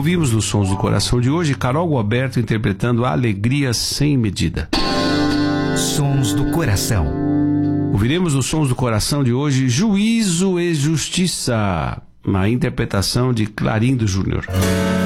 Ouvimos nos Sons do Coração de hoje Carol Gualberto interpretando Alegria Sem Medida. Sons do Coração. Ouviremos nos Sons do Coração de hoje Juízo e Justiça, uma interpretação de Clarindo Júnior.